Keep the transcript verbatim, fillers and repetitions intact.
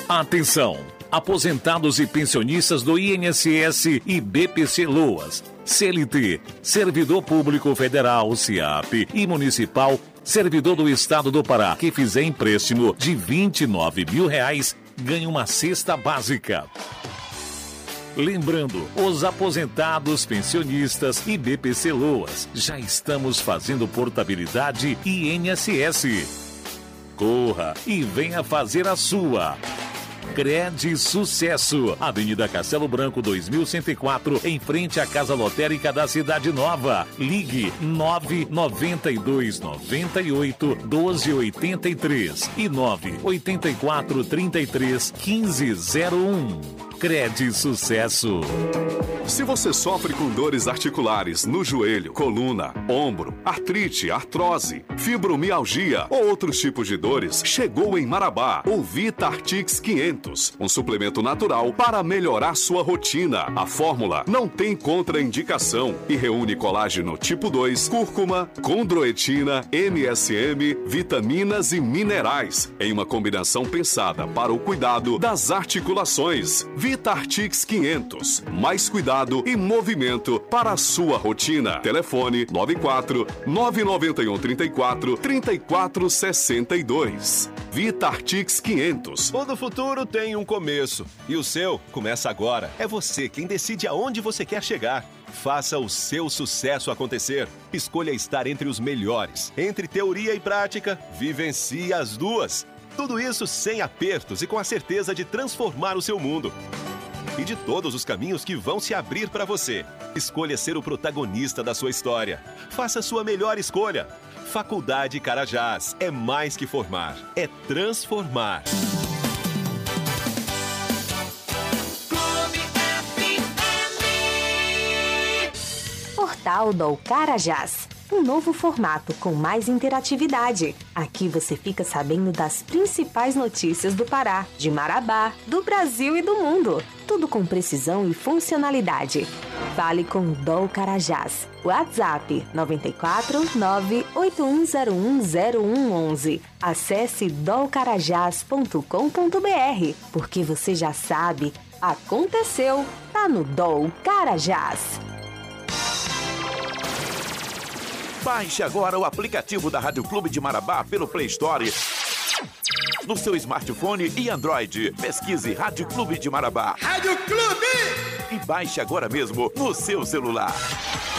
Atenção! Aposentados e pensionistas do I N S S e B P C Loas, C L T, Servidor Público Federal, SIAP e Municipal, Servidor do Estado do Pará, que fizer empréstimo de vinte e nove mil reais, ganha uma cesta básica. Lembrando, os aposentados, pensionistas e B P C Loas, já estamos fazendo portabilidade I N S S. Corra e venha fazer a sua. Cred Sucesso, Avenida Castelo Branco dois mil cento e quatro, em frente à Casa Lotérica da Cidade Nova. Ligue nove nove dois nove oito doze oitenta e três e nove oito quatro trinta e três quinze zero um. Cred Sucesso. Se você sofre com dores articulares no joelho, coluna, ombro, artrite, artrose, fibromialgia ou outros tipos de dores, chegou em Marabá o Vitartix quinhentos, um suplemento natural para melhorar sua rotina. A fórmula não tem contraindicação e reúne colágeno tipo dois, cúrcuma, condroitina, M S M, vitaminas e minerais, em uma combinação pensada para o cuidado das articulações. Vitartix quinhentos, mais cuidado e movimento para a sua rotina. Telefone nove quatro nove nove um três quatro três quatro seis dois. Vitartix quinhentos. Todo futuro tem um começo e o seu começa agora. É você quem decide aonde você quer chegar. Faça o seu sucesso acontecer. Escolha estar entre os melhores. Entre teoria e prática, vivencie as duas. Tudo isso sem apertos e com a certeza de transformar o seu mundo. E de todos os caminhos que vão se abrir para você. Escolha ser o protagonista da sua história. Faça a sua melhor escolha. Faculdade Carajás é mais que formar, é transformar. Portal do Carajás. Um novo formato com mais interatividade. Aqui você fica sabendo das principais notícias do Pará, de Marabá, do Brasil e do mundo. Tudo com precisão e funcionalidade. Fale com o D O Carajás. WhatsApp nove quatro nove oito um zero um zero um um um. Acesse dolcarajás ponto com ponto b r. Porque você já sabe, aconteceu, tá no D O Carajás. Baixe agora o aplicativo da Rádio Clube de Marabá pelo Play Store, no seu smartphone e Android. Pesquise Rádio Clube de Marabá. Rádio Clube! E baixe agora mesmo no seu celular.